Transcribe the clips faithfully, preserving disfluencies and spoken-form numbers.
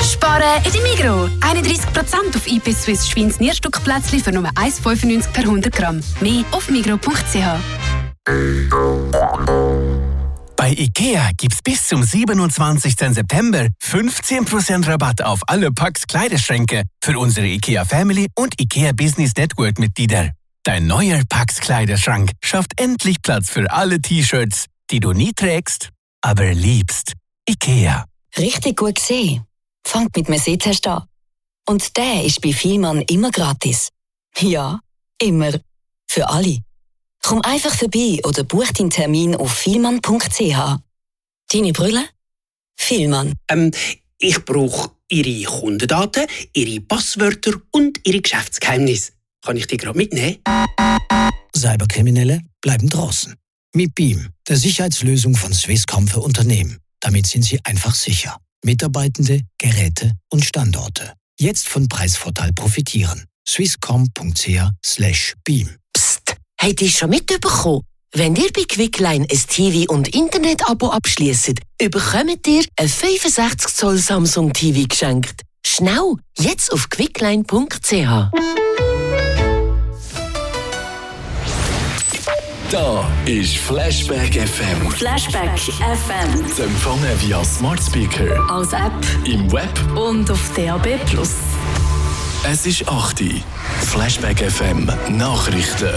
Sparen in der Migros. einunddreißig Prozent auf I P Swiss Schweins Nierstückplätzchen für nur eins Franken fünfundneunzig per hundert Gramm. Mehr auf migros punkt c h. Bei IKEA gibt's bis zum siebenundzwanzigsten September fünfzehn Prozent Rabatt auf alle Pax Kleiderschränke für unsere IKEA Family und IKEA Business Network Mitglieder. Dein neuer Pax Kleiderschrank schafft endlich Platz für alle T-Shirts, die du nie trägst, aber liebst. IKEA. Richtig gut gesehen. Fangt mit einem Sehtest an. Und der ist bei Vielmann immer gratis. Ja, immer. Für alle. Komm einfach vorbei oder buch deinen Termin auf vielmann punkt c h. Deine Brille? Vielmann. Ähm, ich brauche Ihre Kundendaten, Ihre Passwörter und Ihre Geschäftsgeheimnisse. Kann ich die gerade mitnehmen? Cyberkriminelle bleiben draußen. Mit Beam, der Sicherheitslösung von Swisscom für Unternehmen. Damit sind sie einfach sicher. Mitarbeitende, Geräte und Standorte. Jetzt von Preisvorteil profitieren. swisscom punkt c h slash beam. Psst, habt ihr schon mitbekommen? Wenn ihr bei Quickline ein T V- und Internet-Abo abschliesst, bekommt ihr ein fünfundsechzig Zoll Samsung T V geschenkt. Schnell, jetzt auf quickline punkt c h. Da ist Flashback F M. Flashback F M. Zu empfangen via Smart Speaker, Als App im Web und auf D A B plus. Es ist acht Uhr. Flashback F M Nachrichten.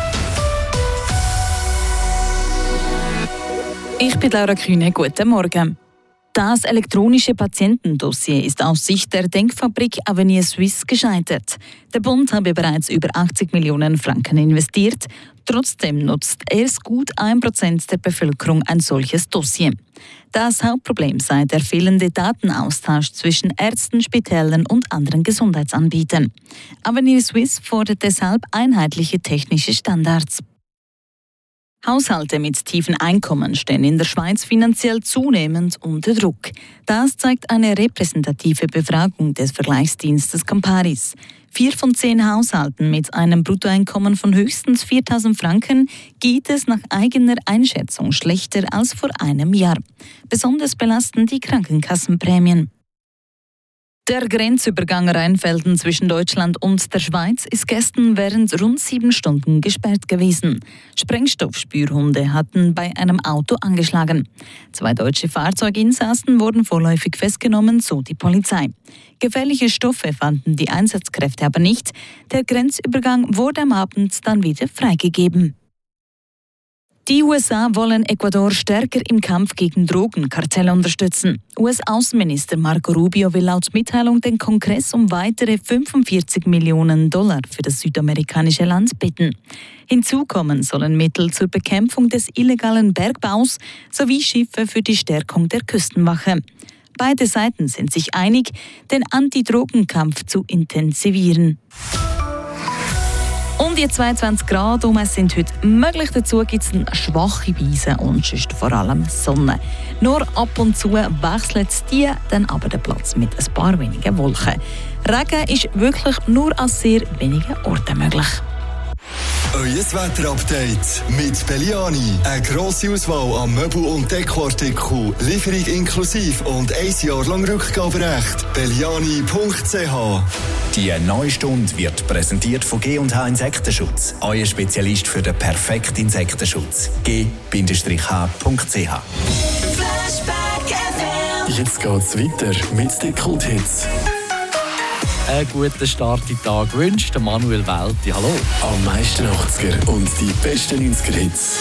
Ich bin Laura Kühne. Guten Morgen. Das elektronische Patientendossier ist aus Sicht der Denkfabrik Avenir Suisse gescheitert. Der Bund habe bereits über achtzig Millionen Franken investiert. Trotzdem nutzt erst gut ein Prozent der Bevölkerung ein solches Dossier. Das Hauptproblem sei der fehlende Datenaustausch zwischen Ärzten, Spitälern und anderen Gesundheitsanbietern. Avenir Suisse fordert deshalb einheitliche technische Standards. Haushalte mit tiefen Einkommen stehen in der Schweiz finanziell zunehmend unter Druck. Das zeigt eine repräsentative Befragung des Vergleichsdienstes Camparis. Vier von zehn Haushalten mit einem Bruttoeinkommen von höchstens viertausend Franken geht es nach eigener Einschätzung schlechter als vor einem Jahr. Besonders belasten die Krankenkassenprämien. Der Grenzübergang Rheinfelden zwischen Deutschland und der Schweiz ist gestern während rund sieben Stunden gesperrt gewesen. Sprengstoffspürhunde hatten bei einem Auto angeschlagen. Zwei deutsche Fahrzeuginsassen wurden vorläufig festgenommen, so die Polizei. Gefährliche Stoffe fanden die Einsatzkräfte aber nicht. Der Grenzübergang wurde am Abend dann wieder freigegeben. Die U S A wollen Ecuador stärker im Kampf gegen Drogenkartelle unterstützen. U S-Außenminister Marco Rubio will laut Mitteilung den Kongress um weitere fünfundvierzig Millionen Dollar für das südamerikanische Land bitten. Hinzu kommen sollen Mittel zur Bekämpfung des illegalen Bergbaus sowie Schiffe für die Stärkung der Küstenwache. Beide Seiten sind sich einig, den Anti-Drogenkampf zu intensivieren. Um die zweiundzwanzig Grad um es sind heute möglich. Dazu gibt es eine schwache Weise und sonst vor allem Sonne. Nur ab und zu wechselt die dann aber den Platz mit ein paar wenigen Wolken. Regen ist wirklich nur an sehr wenigen Orten möglich. Euer Wetterupdate mit Belliani. Eine grosse Auswahl an Möbel- und Dekoartikeln. Lieferung inklusive und ein Jahr lang Rückgaberecht. Belliani punkt c h. Die neue Stunde wird präsentiert von G und H Insektenschutz. Euer Spezialist für den perfekten Insektenschutz. G H punkt c h. Jetzt geht's weiter mit den Kulthits. Einen guten Start in den Tag wünscht Manuel Welti. Hallo. Am meisten achtziger und die besten neunziger Hits.